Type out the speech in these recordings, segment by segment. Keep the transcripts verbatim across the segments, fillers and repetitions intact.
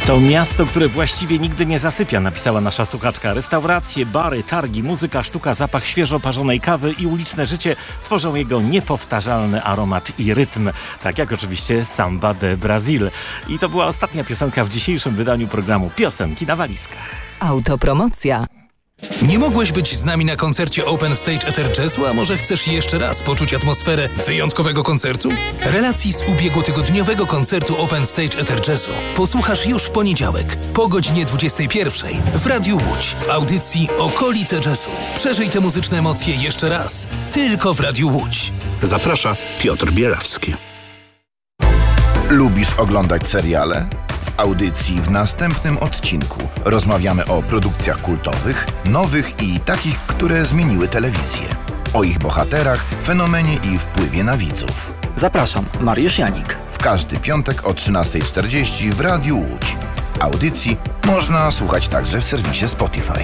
To miasto, które właściwie nigdy nie zasypia, napisała nasza słuchaczka. Restauracje, bary, targi, muzyka, sztuka, zapach świeżo parzonej kawy i uliczne życie tworzą jego niepowtarzalny aromat i rytm. Tak jak oczywiście Samba de Brasil. I to była ostatnia piosenka w dzisiejszym wydaniu programu Piosenki na walizkach. Autopromocja. Nie mogłeś być z nami na koncercie Open Stage Ether Jazzu, a może chcesz jeszcze raz poczuć atmosferę wyjątkowego koncertu? Relacji z ubiegłotygodniowego koncertu Open Stage Ether Jazzu posłuchasz już w poniedziałek po godzinie dwudziestej pierwszej w Radiu Łódź w audycji Okolice Jazzu. Przeżyj te muzyczne emocje jeszcze raz, tylko w Radiu Łódź. Zaprasza Piotr Bielawski. Lubisz oglądać seriale? W audycji w następnym odcinku rozmawiamy o produkcjach kultowych, nowych i takich, które zmieniły telewizję. O ich bohaterach, fenomenie i wpływie na widzów. Zapraszam, Mariusz Janik. W każdy piątek o trzynastej czterdzieści w Radiu Łódź. Audycji można słuchać także w serwisie Spotify.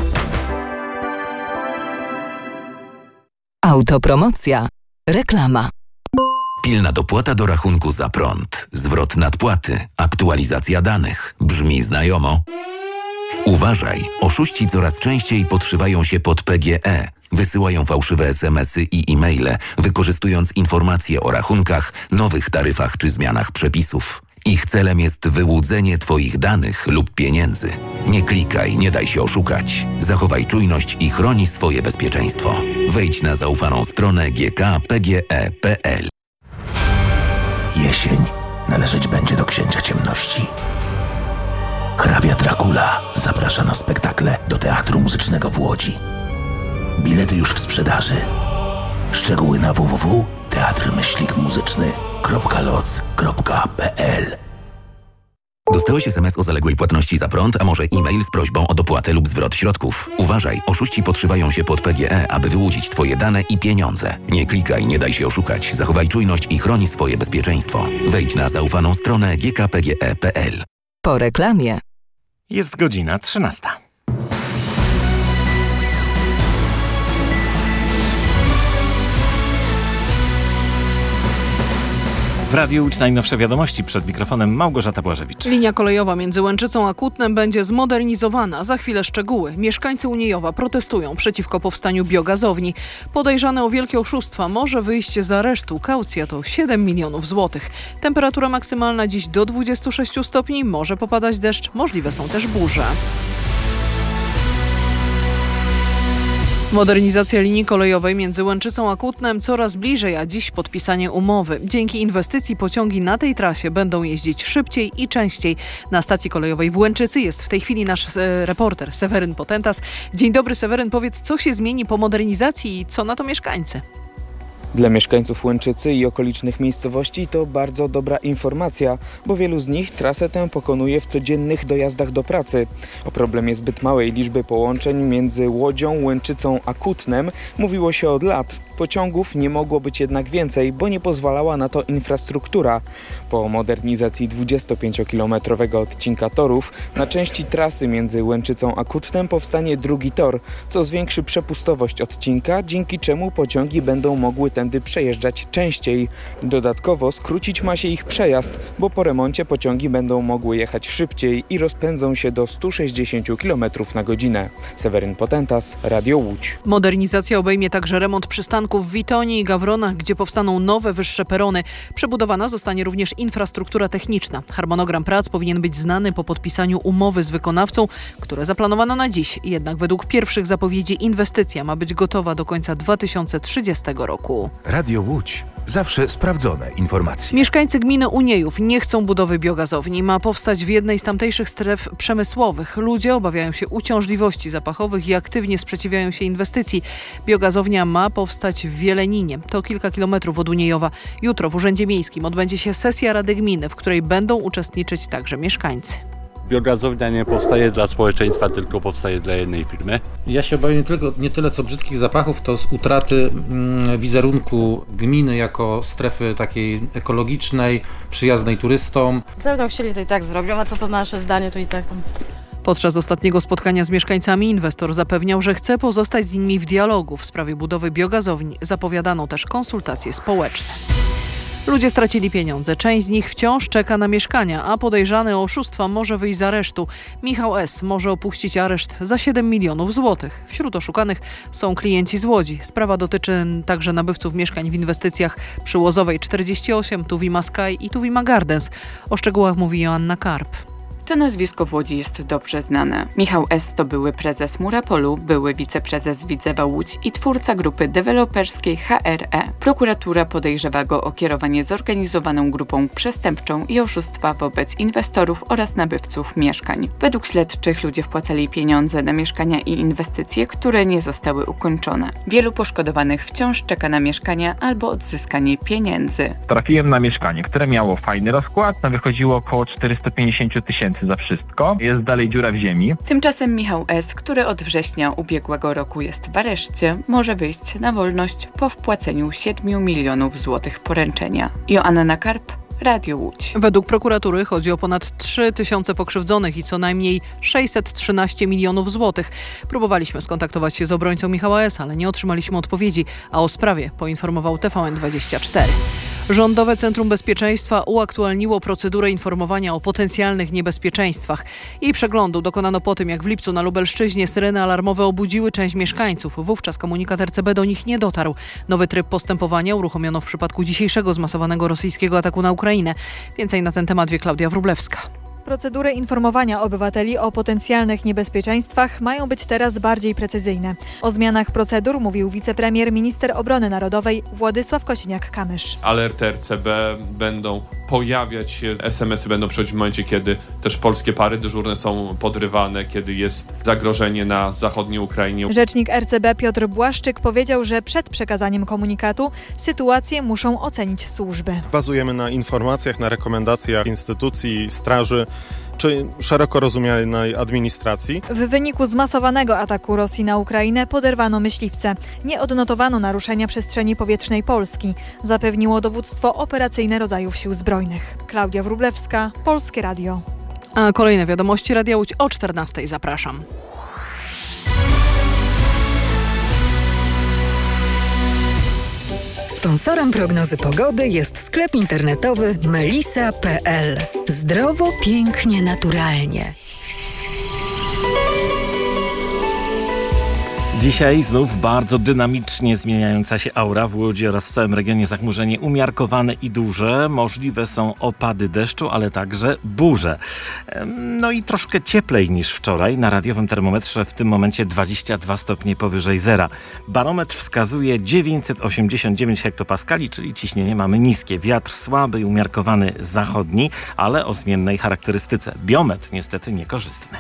Autopromocja. Reklama. Pilna dopłata do rachunku za prąd, zwrot nadpłaty, aktualizacja danych. Brzmi znajomo? Uważaj, oszuści coraz częściej podszywają się pod P G E. Wysyłają fałszywe es em esy i e-maile, wykorzystując informacje o rachunkach, nowych taryfach czy zmianach przepisów. Ich celem jest wyłudzenie Twoich danych lub pieniędzy. Nie klikaj, nie daj się oszukać. Zachowaj czujność i chroni swoje bezpieczeństwo. Wejdź na zaufaną stronę g k p g e kropka p l. Jesień należeć będzie do księcia ciemności. Hrabia Dracula zaprasza na spektakle do Teatru Muzycznego w Łodzi. Bilety już w sprzedaży. Szczegóły na w w w kropka teatr myślnik muzyczny kropka loc kropka p l. Dostałeś es em es o zaległej płatności za prąd, a może e-mail z prośbą o dopłatę lub zwrot środków. Uważaj, oszuści podszywają się pod P G E, aby wyłudzić Twoje dane i pieniądze. Nie klikaj, nie daj się oszukać. Zachowaj czujność i chroni swoje bezpieczeństwo. Wejdź na zaufaną stronę g k p g e kropka p l. Po reklamie. Jest godzina trzynasta. W Radiu Łódź najnowsze wiadomości, przed mikrofonem Małgorzata Błażewicz. Linia kolejowa między Łęczycą a Kutnem będzie zmodernizowana. Za chwilę szczegóły. Mieszkańcy Uniejowa protestują przeciwko powstaniu biogazowni. Podejrzany o wielkie oszustwa może wyjść z aresztu. Kaucja to siedem milionów złotych. Temperatura maksymalna dziś do dwudziestu sześciu stopni. Może popadać deszcz, możliwe są też burze. Modernizacja linii kolejowej między Łęczycą a Kutnem coraz bliżej, a dziś podpisanie umowy. Dzięki inwestycji pociągi na tej trasie będą jeździć szybciej i częściej. Na stacji kolejowej w Łęczycy jest w tej chwili nasz e, reporter Seweryn Potentas. Dzień dobry, Seweryn, powiedz, co się zmieni po modernizacji i co na to mieszkańcy? Dla mieszkańców Łęczycy i okolicznych miejscowości to bardzo dobra informacja, bo wielu z nich trasę tę pokonuje w codziennych dojazdach do pracy. O problemie zbyt małej liczby połączeń między Łodzią, Łęczycą a Kutnem mówiło się od lat. Pociągów nie mogło być jednak więcej, bo nie pozwalała na to infrastruktura. Po modernizacji dwudziestopięciokilometrowego odcinka torów na części trasy między Łęczycą a Kutnem powstanie drugi tor, co zwiększy przepustowość odcinka, dzięki czemu pociągi będą mogły tędy przejeżdżać częściej. Dodatkowo skrócić ma się ich przejazd, bo po remoncie pociągi będą mogły jechać szybciej i rozpędzą się do stu sześćdziesięciu kilometrów na godzinę. Seweryn Potentas, Radio Łódź. Modernizacja obejmie także remont przystanków w Witonii i Gawronach, gdzie powstaną nowe, wyższe perony. Przebudowana zostanie również infrastruktura techniczna. Harmonogram prac powinien być znany po podpisaniu umowy z wykonawcą, które zaplanowano na dziś. Jednak według pierwszych zapowiedzi inwestycja ma być gotowa do końca dwa tysiące trzydziestego roku. Radio Łódź. Zawsze sprawdzone informacje. Mieszkańcy gminy Uniejów nie chcą budowy biogazowni. Ma powstać w jednej z tamtejszych stref przemysłowych. Ludzie obawiają się uciążliwości zapachowych i aktywnie sprzeciwiają się inwestycji. Biogazownia ma powstać w Wieleninie. To kilka kilometrów od Uniejowa. Jutro w Urzędzie Miejskim odbędzie się sesja Rady Gminy, w której będą uczestniczyć także mieszkańcy. Biogazownia nie powstaje dla społeczeństwa, tylko powstaje dla jednej firmy. Ja się obawiam nie, tylko, nie tyle co brzydkich zapachów, to z utraty mm, wizerunku gminy jako strefy takiej ekologicznej, przyjaznej turystom. Co będą chcieli, to i tak zrobią, a co to nasze zdanie, to i tak. Podczas ostatniego spotkania z mieszkańcami inwestor zapewniał, że chce pozostać z nimi w dialogu. W sprawie budowy biogazowni zapowiadano też konsultacje społeczne. Ludzie stracili pieniądze. Część z nich wciąż czeka na mieszkania, a podejrzany o oszustwa może wyjść z aresztu. Michał S. może opuścić areszt za siedem milionów złotych. Wśród oszukanych są klienci z Łodzi. Sprawa dotyczy także nabywców mieszkań w inwestycjach przy Łozowej czterdzieści osiem, Tuwima Sky i Tuwima Gardens. O szczegółach mówi Joanna Karp. To nazwisko w Łodzi jest dobrze znane. Michał S. to były prezes Murapolu, były wiceprezes Widzewa Łódź i twórca grupy deweloperskiej H R E. Prokuratura podejrzewa go o kierowanie zorganizowaną grupą przestępczą i oszustwa wobec inwestorów oraz nabywców mieszkań. Według śledczych ludzie wpłacali pieniądze na mieszkania i inwestycje, które nie zostały ukończone. Wielu poszkodowanych wciąż czeka na mieszkania albo odzyskanie pieniędzy. Trafiłem na mieszkanie, które miało fajny rozkład, no wychodziło około czterysta pięćdziesiąt tysięcy za wszystko. Jest dalej dziura w ziemi. Tymczasem Michał S., który od września ubiegłego roku jest w areszcie, może wyjść na wolność po wpłaceniu siedmiu milionów złotych poręczenia. Joanna Karp, Radio Łódź. Według prokuratury chodzi o ponad trzy tysiące pokrzywdzonych i co najmniej sześćset trzynaście milionów złotych. Próbowaliśmy skontaktować się z obrońcą Michała S., ale nie otrzymaliśmy odpowiedzi, a o sprawie poinformował T V N dwadzieścia cztery. Rządowe Centrum Bezpieczeństwa uaktualniło procedurę informowania o potencjalnych niebezpieczeństwach. Jej przeglądu dokonano po tym, jak w lipcu na Lubelszczyźnie syreny alarmowe obudziły część mieszkańców. Wówczas komunikat R C B do nich nie dotarł. Nowy tryb postępowania uruchomiono w przypadku dzisiejszego zmasowanego rosyjskiego ataku na Ukrainę. Więcej na ten temat wie Klaudia Wróblewska. Procedury informowania obywateli o potencjalnych niebezpieczeństwach mają być teraz bardziej precyzyjne. O zmianach procedur mówił wicepremier, minister obrony narodowej Władysław Kosiniak-Kamysz. Alerty R C B będą pojawiać się, S M S-y będą przychodzić w momencie, kiedy też polskie pary dyżurne są podrywane, kiedy jest zagrożenie na zachodniej Ukrainie. Rzecznik R C B Piotr Błaszczyk powiedział, że przed przekazaniem komunikatu sytuację muszą ocenić służby. Bazujemy na informacjach, na rekomendacjach instytucji, straży czy szeroko rozumianej administracji. W wyniku zmasowanego ataku Rosji na Ukrainę poderwano myśliwce. Nie odnotowano naruszenia przestrzeni powietrznej Polski, zapewniło dowództwo operacyjne rodzajów sił zbrojnych. Klaudia Wróblewska, Polskie Radio. A kolejne wiadomości Radia Łódź o czternastej. Zapraszam. Sponsorem prognozy pogody jest sklep internetowy melisa kropka p l. Zdrowo, pięknie, naturalnie. Dzisiaj znów bardzo dynamicznie zmieniająca się aura w Łodzi oraz w całym regionie. Zachmurzenie umiarkowane i duże. Możliwe są opady deszczu, ale także burze. No i troszkę cieplej niż wczoraj. Na radiowym termometrze w tym momencie dwadzieścia dwa stopnie powyżej zera. Barometr wskazuje dziewięćset osiemdziesiąt dziewięć hektopaskali, czyli ciśnienie mamy niskie. Wiatr słaby i umiarkowany zachodni, ale o zmiennej charakterystyce. Biometr niestety niekorzystny.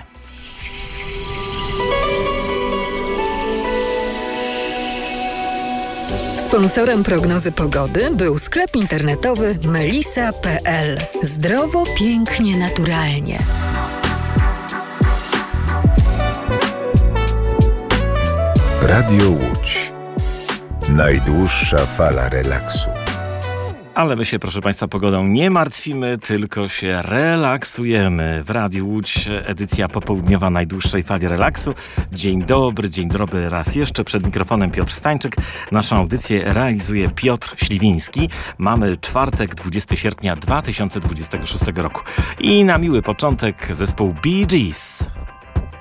Sponsorem prognozy pogody był sklep internetowy melisa kropka p l. Zdrowo, pięknie, naturalnie. Radio Łódź. Najdłuższa fala relaksu. Ale my się, proszę Państwa, pogodą nie martwimy, tylko się relaksujemy. W Radiu Łódź edycja popołudniowa najdłuższej fali relaksu. Dzień dobry, dzień dobry raz jeszcze. Przed mikrofonem Piotr Stańczyk. Naszą audycję realizuje Piotr Śliwiński. Mamy czwartek, dwudziestego sierpnia dwa tysiące dwudziestego szóstego roku. I na miły początek zespół Bee Gees.